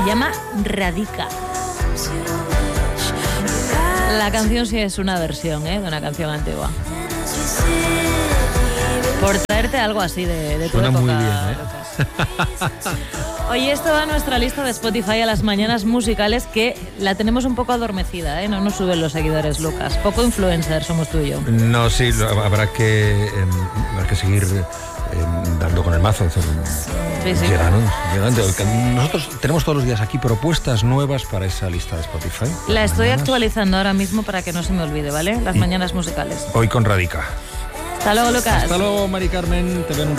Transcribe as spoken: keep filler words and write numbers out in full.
Se llama Radica. La canción sí es una versión, ¿eh? De una canción antigua. Por traerte algo así de, de tu Suena época. muy bien, ¿eh? Oye, esto va a nuestra lista de Spotify a las mañanas musicales, que la tenemos un poco adormecida, ¿eh? No nos suben los seguidores, Lucas. Poco influencer somos tú y yo. No, sí, habrá que, eh, habrá que seguir eh, dando con el mazo. Sí, sí. Llegaron, llegaron. Nosotros tenemos todos los días aquí propuestas nuevas para esa lista de Spotify. La estoy Mañanas. actualizando ahora mismo para que no se me olvide, ¿vale? Las Y mañanas musicales. hoy con Radica. Hasta luego, Lucas. Hasta luego, Mari Carmen. Te veo en un